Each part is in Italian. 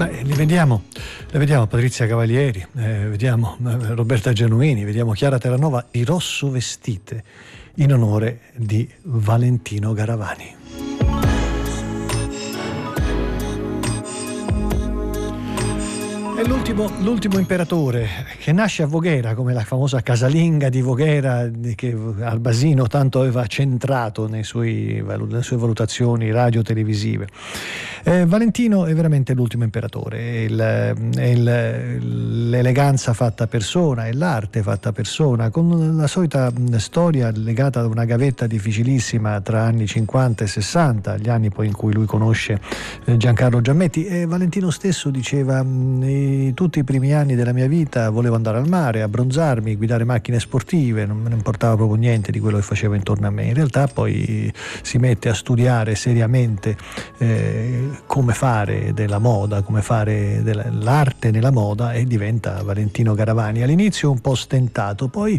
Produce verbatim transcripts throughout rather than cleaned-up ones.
Beh, li vediamo, le vediamo Patrizia Cavalieri, eh, vediamo eh, Roberta Genuini, vediamo Chiara Terranova di rosso vestite in onore di Valentino Garavani. È l'ultimo, l'ultimo imperatore che nasce a Voghera, come la famosa casalinga di Voghera che Albasino tanto aveva centrato nei suoi, nelle sue valutazioni radio-televisive. Eh, Valentino è veramente l'ultimo imperatore, è, il, è il, l'eleganza fatta persona, è l'arte fatta persona, con la solita storia legata ad una gavetta difficilissima tra anni cinquanta e sessanta, gli anni poi in cui lui conosce Giancarlo Giammetti. E Valentino stesso diceva: tutti i primi anni della mia vita volevo andare al mare, abbronzarmi, guidare macchine sportive, non me ne importava proprio niente di quello che facevo intorno a me. In realtà poi si mette a studiare seriamente eh, come fare della moda, come fare dell'arte nella moda, e diventa Valentino Garavani. All'inizio un po' stentato, poi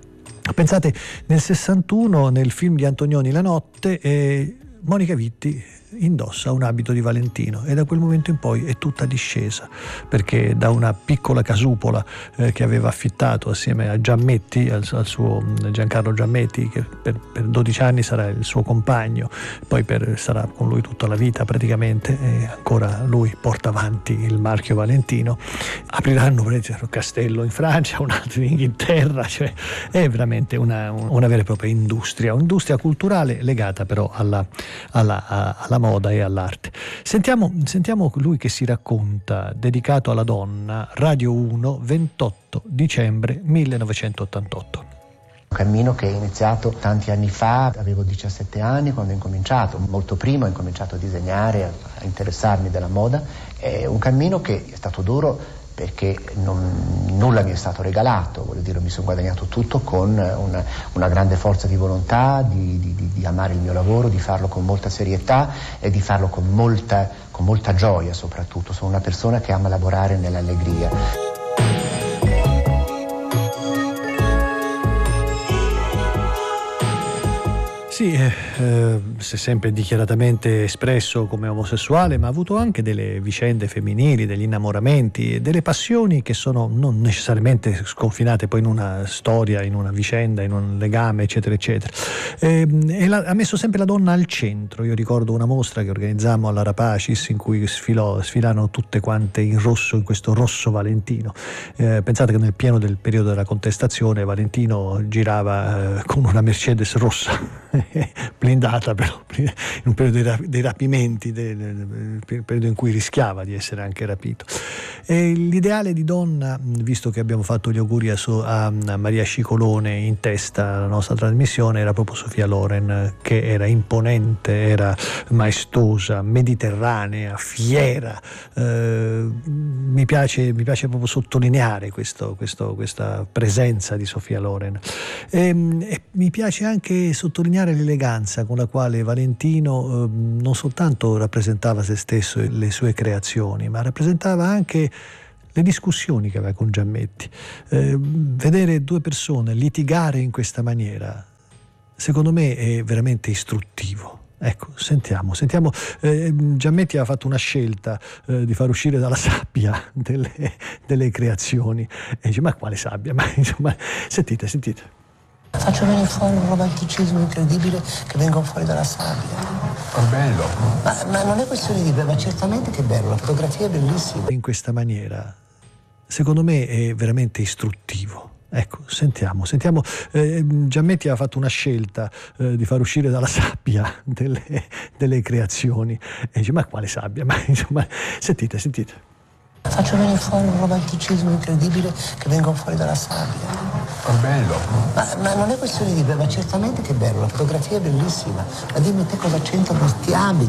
pensate nel sessantuno nel film di Antonioni La notte eh, Monica Vitti indossa un abito di Valentino, e da quel momento in poi è tutta discesa, perché da una piccola casupola eh, che aveva affittato assieme a Giammetti, al, al suo Giancarlo Giammetti, che per, per dodici anni sarà il suo compagno, poi per, sarà con lui tutta la vita praticamente, e ancora lui porta avanti il marchio Valentino. Apriranno un castello in Francia, un altro in Inghilterra, cioè è veramente una, una vera e propria industria, un'industria culturale legata però alla, alla, alla moda e all'arte. Sentiamo, sentiamo lui che si racconta, dedicato alla donna, Radio uno, ventotto dicembre millenovecentottantotto. Un cammino che è iniziato tanti anni fa, avevo diciassette anni quando ho incominciato, molto prima ho incominciato a disegnare, a interessarmi della moda. È un cammino che è stato duro perché non, nulla mi è stato regalato, voglio dire, mi sono guadagnato tutto con una, una grande forza di volontà, di, di, di amare il mio lavoro, di farlo con molta serietà e di farlo con molta, con molta gioia soprattutto. Sono una persona che ama lavorare nell'allegria. Sì, eh, si è sempre dichiaratamente espresso come omosessuale, ma ha avuto anche delle vicende femminili, degli innamoramenti, delle passioni che sono non necessariamente sconfinate poi in una storia, in una vicenda, in un legame, eccetera, eccetera. Eh, e la, ha messo sempre la donna al centro. Io ricordo una mostra che organizzammo alla Rapacis in cui sfilò, sfilarono tutte quante in rosso, in questo rosso Valentino. Eh, pensate che nel pieno del periodo della contestazione Valentino girava eh, con una Mercedes rossa blindata, però in un periodo dei rapimenti, nel periodo in cui rischiava di essere anche rapito. E l'ideale di donna, visto che abbiamo fatto gli auguri a, so, a Maria Scicolone in testa alla nostra trasmissione, era proprio Sofia Loren, che era imponente, era maestosa, mediterranea, fiera. Eh, mi piace, mi piace proprio sottolineare questo, questo, questa presenza di Sofia Loren. E, e mi piace anche sottolineare l'eleganza con la quale Valentino eh, non soltanto rappresentava se stesso e le sue creazioni, ma rappresentava anche le discussioni che aveva con Giammetti. Eh, vedere due persone litigare in questa maniera, secondo me, è veramente istruttivo. Ecco, sentiamo, sentiamo. Eh, Giammetti ha fatto una scelta eh, di far uscire dalla sabbia delle, delle creazioni. E dice: ma quale sabbia? Ma insomma, sentite, sentite. Faccio venire fuori un romanticismo incredibile che vengono fuori dalla sabbia. È bello. Ma, ma non è questione di bello, ma certamente che è bello, la fotografia è bellissima. In questa maniera, secondo me, è veramente istruttivo. Ecco, sentiamo, sentiamo. Eh, Giammetti ha fatto una scelta eh, di far uscire dalla sabbia delle, delle creazioni. E dice: ma quale sabbia? Ma insomma, sentite, sentite. Faccio venire fuori un romanticismo incredibile che vengono fuori dalla sabbia. È bello. Ma, ma non è questione di bello, ma certamente che è bello, la fotografia è bellissima. Ma dimmi te cosa c'entrano sti abiti?